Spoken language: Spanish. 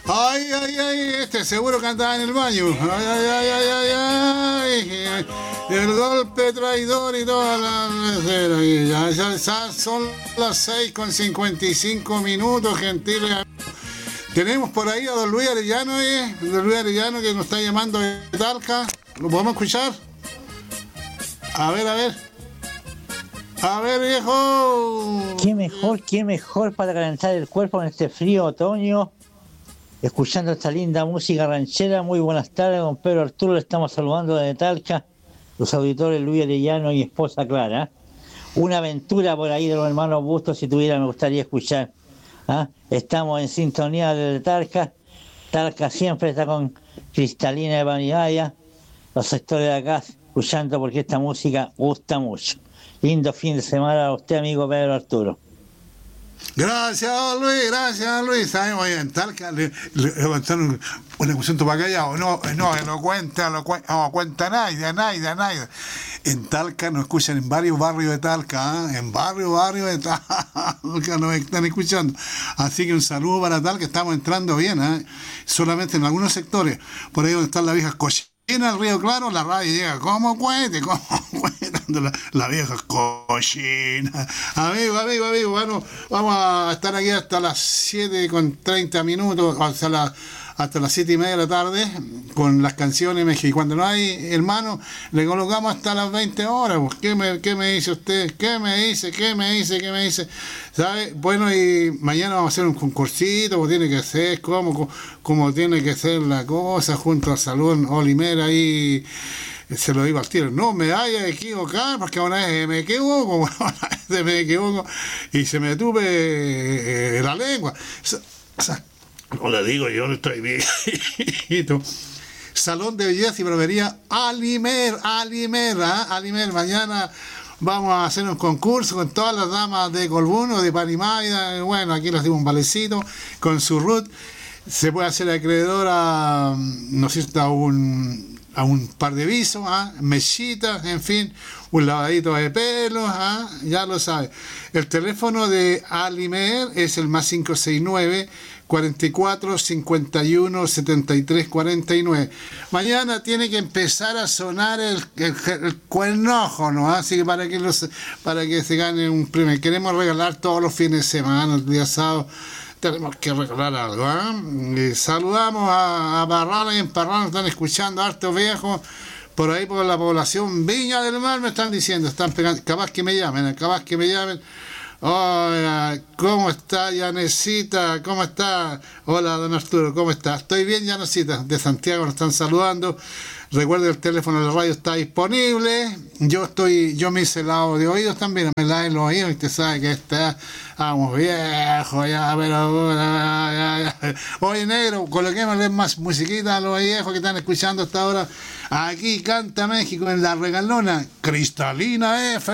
Ay, ay, ay, este seguro que andaba en el baño. Ay, ay, ay, ay, ay, ay. El golpe traidor y toda la... Ya son las 6:55, gentiles. Tenemos por ahí a don Luis Arellano, don Luis Arellano que nos está llamando de Talca. ¿Lo podemos escuchar? A ver, a ver. A ver, viejo. Qué mejor para calentar el cuerpo en este frío otoño, escuchando esta linda música ranchera. Muy buenas tardes, don Pedro Arturo, le estamos saludando desde Talca, los auditores Luis Arellano y esposa Clara. Una aventura por ahí de los hermanos Bustos, si tuviera, me gustaría escuchar. Estamos en sintonía desde Talca. Talca siempre está con Cristalina de Panibaya, los sectores de acá, escuchando porque esta música gusta mucho. Lindo fin de semana a usted, amigo Pedro Arturo. Gracias, Luis, gracias, Luis. Sabemos en Talca le levantaron una cuestión para callado. No cuenta nadie. En Talca nos escuchan en varios barrios de Talca, en barrios de Talca nos están escuchando. Así que un saludo para Talca, estamos entrando bien, solamente en algunos sectores. Por ahí donde están las viejas cochinas del Río Claro, la radio llega como cuente, la vieja cochina. Amigo, bueno, vamos a estar aquí hasta las 7:30, hasta las 7:30 de la tarde, con las canciones. Y cuando no hay, hermano, le colocamos hasta las 20 horas. Pues, ¿qué me dice usted? ¿Qué me dice? ¿Sabe? Bueno, y mañana vamos a hacer un concursito, como tiene que ser, como tiene que ser la cosa, junto al Salón Olimer ahí. Se lo digo al tiro, no me vaya a equivocar, porque una vez me equivoco y se me tuve la lengua. No le digo, yo no estoy viejito. Salón de Belleza y Barbería Alimer. Mañana vamos a hacer un concurso con todas las damas de Colbuno, de Panimaya. Bueno, aquí les dimos un valecito con su Ruth. Se puede hacer acreedor a, no sé, a un par de visos, mechitas, en fin, un lavadito de pelo, ya lo sabe. El teléfono de Alimer es el más 569 44 51 73 49. Mañana tiene que empezar a sonar el cuernófono, así que para que se gane un premio. Queremos regalar todos los fines de semana, el día sábado. Tenemos que regalar algo, saludamos a Parral, en Parral nos están escuchando hartos viejos, por ahí por la población Viña del Mar me están diciendo, están pegando, capaz que me llamen. Hola, ¿cómo está Yanecita? ¿Cómo está? Hola, don Arturo, ¿cómo está? Estoy bien, Yanecita, de Santiago nos están saludando. Recuerde, el teléfono de la radio está disponible. Yo me hice lavado de oídos también, me lavé los oídos y usted sabe que estamos viejos ya, pero ya. Oye, negro, coloquémosle más musiquita a los viejos que están escuchando hasta ahora. Aquí canta México en La Regalona, Cristalina F.